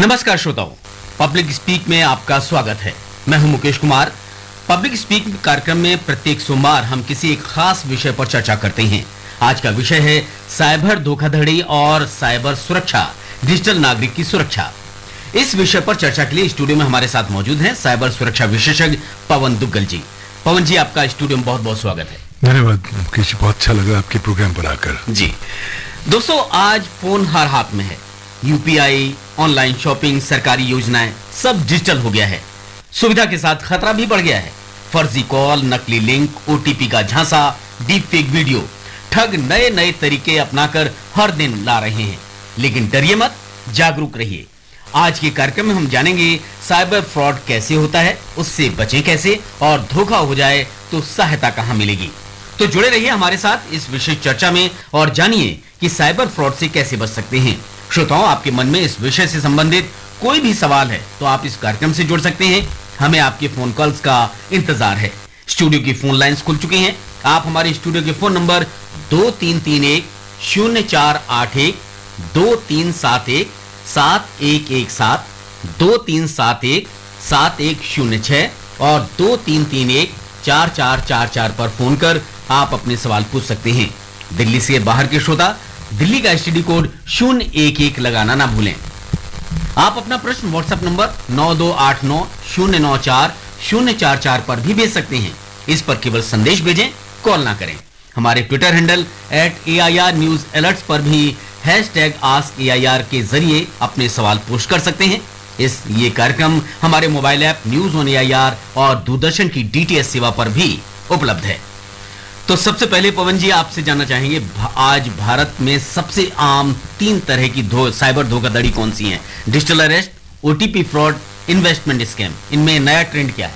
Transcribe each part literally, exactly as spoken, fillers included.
नमस्कार श्रोताओं, public speak में आपका स्वागत है। मैं हूं मुकेश कुमार। पब्लिक स्पीक कार्यक्रम में प्रत्येक सोमवार हम किसी एक खास विषय पर चर्चा करते हैं। आज का विषय है साइबर धोखाधड़ी और साइबर सुरक्षा, डिजिटल नागरिक की सुरक्षा। इस विषय पर चर्चा के लिए स्टूडियो में हमारे साथ मौजूद हैं साइबर सुरक्षा विशेषज्ञ पवन दुग्गल जी। पवन जी, आपका स्टूडियो में बहुत बहुत स्वागत है। धन्यवाद मुकेश, बहुत अच्छा लगा आपके प्रोग्राम पर आकर। जी दोस्तों, आज फोन हर हाथ में है। यूपीआई, ऑनलाइन शॉपिंग, सरकारी योजनाएं, सब डिजिटल हो गया है। सुविधा के साथ खतरा भी बढ़ गया है। फर्जी कॉल, नकली लिंक, ओटीपी का झांसा, डीप फेक वीडियो, ठग नए नए तरीके अपनाकर हर दिन ला रहे हैं। लेकिन डरिए मत, जागरूक रहिए। आज के कार्यक्रम में हम जानेंगे साइबर फ्रॉड कैसे होता है, उससे बचें कैसे, और धोखा हो जाए तो सहायता कहां मिलेगी। तो जुड़े रहिए हमारे साथ इस विशेष चर्चा में और जानिए कि साइबर फ्रॉड से कैसे बच सकते हैं। श्रोताओं, आपके मन में इस विषय से संबंधित कोई भी सवाल है तो आप इस कार्यक्रम से जुड़ सकते हैं। हमें आपके फोन कॉल्स का इंतजार है। स्टूडियो की फोन लाइंस खुल चुकी हैं। आप हमारे स्टूडियो के फोन नंबर दो तीन तीन एक शून्य चार आठ एक दो तीन सात एक सात एक एक सात दो तीन सात एक सात एक शून्य छह और दो तीन तीन एक चार चार चार चार पर फोन कर आप अपने सवाल पूछ सकते हैं। दिल्ली से बाहर के श्रोता दिल्ली का एसटीडी कोड शून्य एक एक लगाना ना भूलें। आप अपना प्रश्न व्हाट्सएप नंबर नौ दो आठ नौ शून्य नौ चार शून्य चार चार पर भी भेज सकते हैं। इस पर केवल संदेश भेजें, कॉल ना करें। हमारे Twitter handle at A I R news alerts पर भी hashtag ask A I R के जरिए अपने सवाल पोस्ट कर सकते हैं। इस ये कार्यक्रम हमारे mobile app news on A I R और दूरदर्शन की डीटीएच सेवा पर भी उपलब्ध है। तो सबसे पहले पवन जी, आपसे जानना चाहेंगे, आज भारत में सबसे आम तीन तरह की धो, साइबर धोखाधड़ी कौन सी हैं? Digital arrest, OTP fraud, investment scam. इनमें नया ट्रेंड क्या है?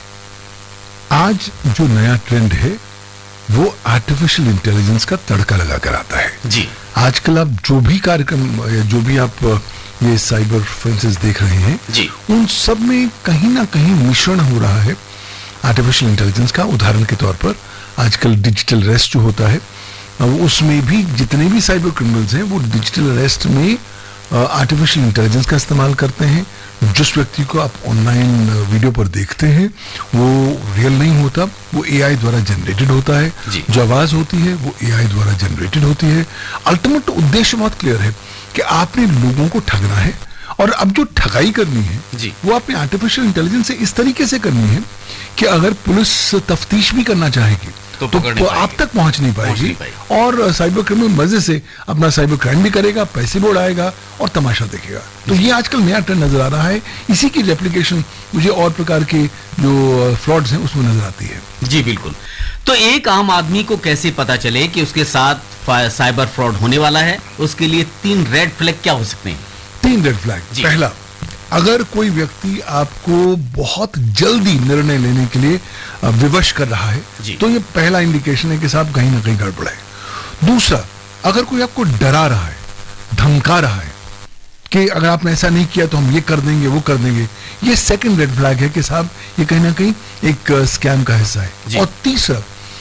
आज जो नया ट्रेंड है वो आर्टिफिशियल इंटेलिजेंस का तड़का लगाकर आता है। जी, आजकल आप जो भी कार्यक्रम या जो भी आप ये साइबर फोरेंसिक्स देख रहे हैं जी, उन सब में कहीं ना कहीं मिश्रण हो रहा है आर्टिफिशियल इंटेलिजेंस का। उदाहरण के तौर पर आजकल डिजिटल अरेस्ट जो होता है, उसमें भी जितने भी साइबर क्रिमिनल्स हैं वो डिजिटल अरेस्ट में आर्टिफिशियल इंटेलिजेंस का इस्तेमाल करते हैं। जिस व्यक्ति को आप ऑनलाइन वीडियो पर देखते हैं वो रियल नहीं होता, वो एआई द्वारा जनरेटेड होता है। जो आवाज होती है वो एआई द्वारा जनरेटेड होती है। अल्टीमेट उद्देश्य बहुत क्लियर है कि आपने लोगों को ठगना है, और अब जो ठगाई करनी है जी, वो आपने आर्टिफिशियल इंटेलिजेंस से इस तरीके से करनी है कि अगर पुलिस तफ्तीश भी करना चाहेगी तो, तो, तो आप तक पहुंच नहीं पाएगी, और साइबर क्रिमिनल मजे से अपना साइबर क्राइम भी करेगा, पैसे भी उड़ाएगा और तमाशा देखेगा। तो ये आजकल नया ट्रेंड नजर आ रहा है। इसी की रेप्लिकेशन मुझे और प्रकार के जो फ्रॉड्स हैं उसमें नजर आती है। जी बिल्कुल। तो एक आम आदमी को कैसे पता चले कि उसके साथ साइबर फ्रॉड होने वाला है? उसके लिए तीन रेड फ्लैग क्या हो सकते हैं? तीन रेड फ्लैग। पहला, अगर कोई व्यक्ति आपको बहुत जल्दी निर्णय लेने के लिए विवश कर रहा है तो ये पहला इंडिकेशन है कि साहब कहीं ना कहीं गड़बड़ है। दूसरा, अगर कोई आपको डरा रहा है, धमका रहा है कि अगर आपने ऐसा नहीं किया तो हम ये कर देंगे, वो कर देंगे, ये सेकंड रेड फ्लैग है कि साहब ये कहीं ना कहीं एक स्कैम का हिस्सा है। और तीसरा,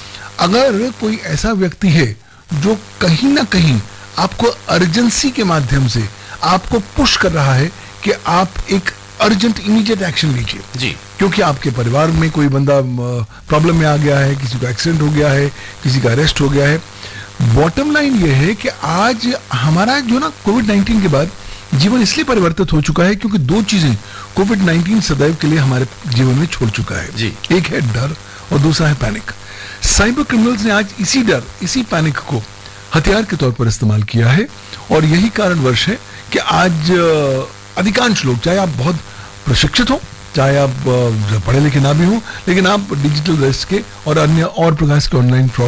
अगर कोई ऐसा व्यक्ति है जो कहीं ना कहीं आपको अर्जेंसी के माध्यम से आपको पुश कर रहा है कि आप एक अर्जेंट इमीडिएट एक्शन लीजिए, जी, क्योंकि आपके परिवार में कोई बंदा प्रॉब्लम में आ गया है, किसी को एक्सीडेंट हो गया है, किसी का अरेस्ट हो गया है। बॉटम लाइन ये है कि आज हमारा जो ना कोविड नाइन्टीन के बाद जीवन इसलिए परिवर्तित हो चुका है क्योंकि दो चीजें कोविड नाइन्टीन सदैव के लिए हमारे जीवन में छोड़ चुका है। जी। एक है डर और दूसरा है पैनिक। साइबर क्रिमिनल्स ने आज इसी डर, इसी पैनिक को हथियार के तौर पर इस्तेमाल किया है, और यही कारणवश है कि आज अधिकांश लोग, चाहे आप बहुत प्रशिक्षित हो, चाहे आप पढ़े लिखे ना भी हो, लेकिन आप डिजिटल अरेस्ट के और अन्य और प्रकार के ऑनलाइन फ्रॉड